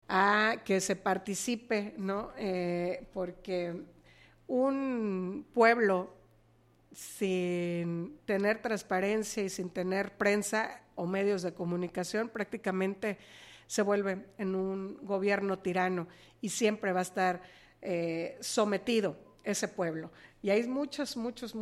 a que se participe, ¿no? Porque un pueblo sin tener transparencia y sin tener prensa o medios de comunicación prácticamente se vuelve en un gobierno tirano y siempre va a estar sometido ese pueblo. Y hay muchos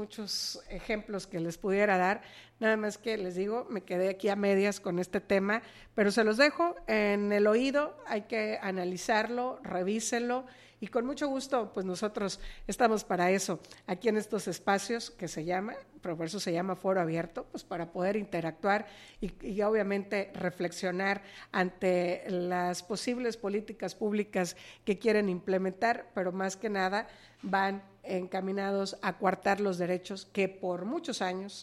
ejemplos que les pudiera dar, nada más que les digo, me quedé aquí a medias con este tema, pero se los dejo en el oído, hay que analizarlo, revísenlo, y con mucho gusto, pues nosotros estamos para eso, aquí en estos espacios que se llama, por eso se llama Foro Abierto, pues para poder interactuar y obviamente reflexionar ante las posibles políticas públicas que quieren implementar, pero más que nada van encaminados a coartar los derechos que por muchos años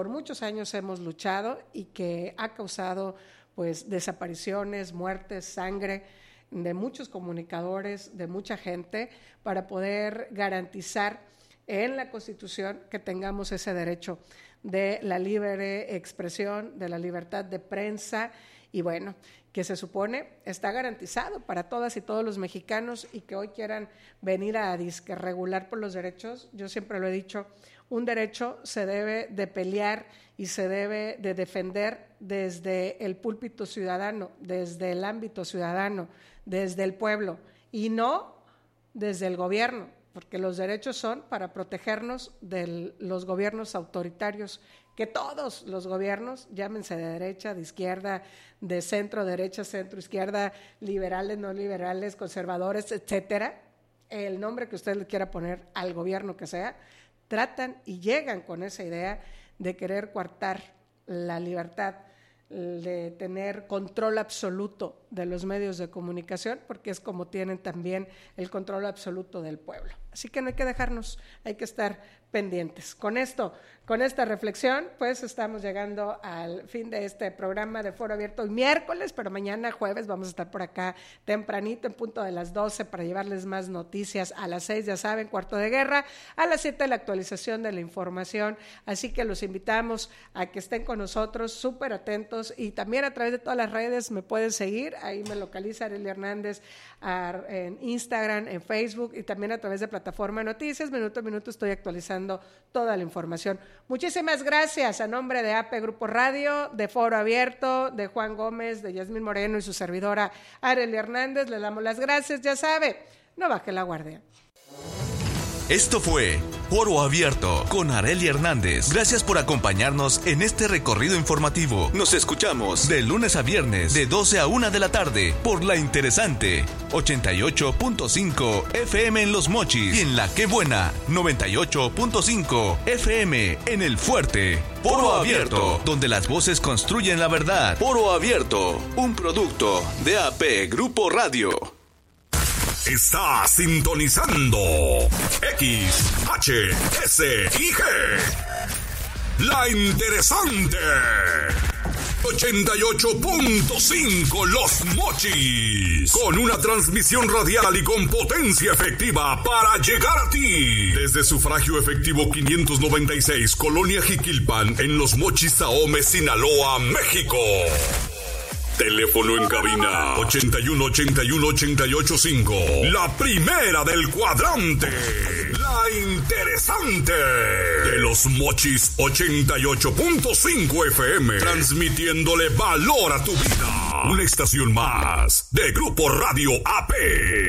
hemos luchado y que ha causado pues desapariciones, muertes, sangre de muchos comunicadores, de mucha gente, para poder garantizar en la Constitución que tengamos ese derecho de la libre expresión, de la libertad de prensa y bueno, que se supone está garantizado para todas y todos los mexicanos y que hoy quieran venir a disque regular por los derechos. Yo siempre lo he dicho, un derecho se debe de pelear y se debe de defender desde el púlpito ciudadano, desde el ámbito ciudadano, desde el pueblo y no desde el gobierno, porque los derechos son para protegernos de los gobiernos autoritarios, que todos los gobiernos, llámense de derecha, de izquierda, de centro derecha, centro izquierda, liberales, no liberales, conservadores, etcétera, el nombre que usted le quiera poner al gobierno que sea, tratan y llegan con esa idea de querer coartar la libertad, de tener control absoluto de los medios de comunicación, porque es como tienen también el control absoluto del pueblo. Así que no hay que dejarnos, hay que estar pendientes. Con esta reflexión, pues estamos llegando al fin de este programa de Foro Abierto hoy miércoles, pero mañana jueves vamos a estar por acá tempranito, en punto de las 12, para llevarles más noticias. A las 6, ya saben, Cuarto de Guerra, a las 7 la actualización de la información, así que los invitamos a que estén con nosotros, súper atentos, y también a través de todas las redes me pueden seguir, ahí me localiza Arelia Hernández en Instagram, en Facebook, y también a través de plataforma Noticias. Minuto a minuto estoy actualizando toda la información. Muchísimas gracias a nombre de AP Grupo Radio, de Foro Abierto, de Juan Gómez, de Yasmín Moreno y su servidora Arelia Hernández. Le damos las gracias, ya sabe, no baje la guardia. Esto fue Foro Abierto con Arelia Hernández. Gracias por acompañarnos en este recorrido informativo. Nos escuchamos de lunes a viernes de 12 a 1 de la tarde por la interesante 88.5 FM en Los Mochis y en La Qué Buena 98.5 FM en El Fuerte. Foro Abierto, donde las voces construyen la verdad. Foro Abierto, un producto de AP Grupo Radio. Está sintonizando X, H, S y G. La interesante 88.5 Los Mochis, con una transmisión radial y con potencia efectiva para llegar a ti. Desde sufragio efectivo 596, Colonia Jiquilpan, en Los Mochis, Ahome, Sinaloa, México. Teléfono en cabina 81-81-885. La primera del cuadrante. La interesante. De Los Mochis 88.5 FM. Transmitiéndole valor a tu vida. Una estación más de Grupo Radio AP.